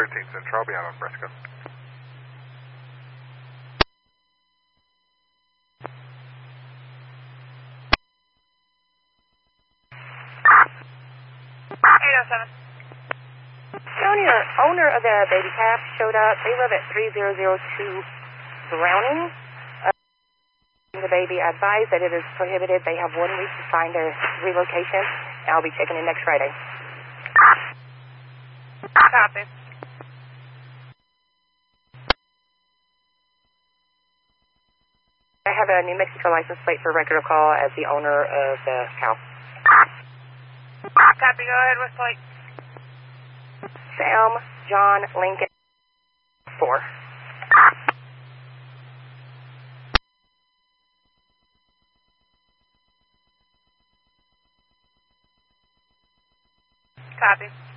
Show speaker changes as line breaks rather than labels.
13 Central, I'll be out on Briscoe.
Owner of the baby calf showed up. They live at 3002 Browning. The baby advised that it is prohibited. They have 1 week to find a relocation. I'll be checking in next Friday.
Copy.
I have a New Mexico license plate for record of call as the owner of the cow.
Copy. Go ahead with plate.
Sam John Lincoln 4.
Copy.